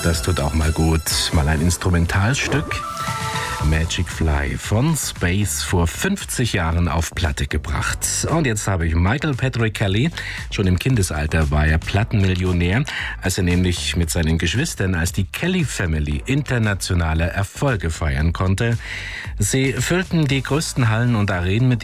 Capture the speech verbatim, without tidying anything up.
Das tut auch mal gut. Mal ein Instrumentalstück. Magic Fly von Space vor fünfzig Jahren auf Platte gebracht. Und jetzt habe ich Michael Patrick Kelly. Schon im Kindesalter war er Plattenmillionär, als er nämlich mit seinen Geschwistern als die Kelly Family internationale Erfolge feiern konnte. Sie füllten die größten Hallen und Arenen mit